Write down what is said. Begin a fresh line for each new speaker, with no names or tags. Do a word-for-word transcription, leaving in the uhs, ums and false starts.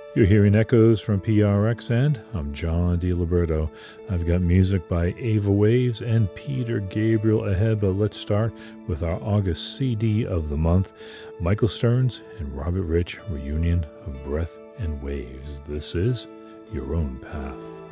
You're hearing echoes from P R X, and I'm John DiLiberto. I've got music by Ava Waves and Peter Gabriel ahead, but let's start with our August C D of the month, Michael Stearns and Robert Rich, Reunion of Breath and Waves. This is Your Own Path.